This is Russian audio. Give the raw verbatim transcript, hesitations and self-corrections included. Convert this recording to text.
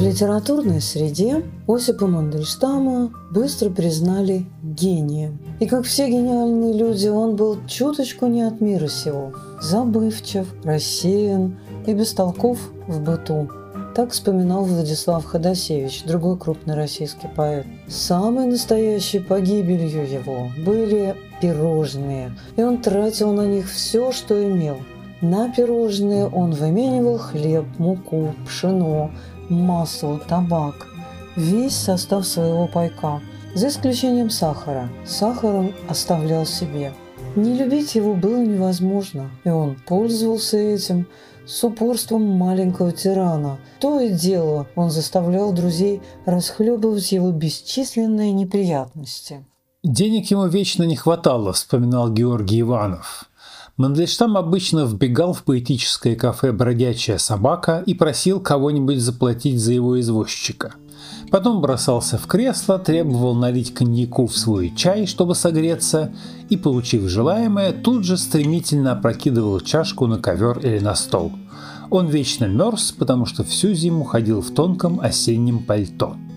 литературной среде Осипа Мандельштама быстро признали гением. И как все гениальные люди, он был чуточку не от мира сего. Забывчив, рассеян и бестолков в быту. Так вспоминал Владислав Ходосевич, другой крупный российский поэт. Самой настоящей погибелью его были пирожные, и он тратил на них все, что имел. На пирожные он выменивал хлеб, муку, пшено, масло, табак, весь состав своего пайка, за исключением сахара. Сахар он оставлял себе. Не любить его было невозможно, и он пользовался этим с упорством маленького тирана. То и дело он заставлял друзей расхлебывать его бесчисленные неприятности. «Денег ему вечно не хватало», – вспоминал Георгий Иванов. Мандельштам обычно вбегал в поэтическое кафе «Бродячая собака» и просил кого-нибудь заплатить за его извозчика. Потом бросался в кресло, требовал налить коньяку в свой чай, чтобы согреться, и, получив желаемое, тут же стремительно опрокидывал чашку на ковер или на стол. Он вечно мерз, потому что всю зиму ходил в тонком осеннем пальто.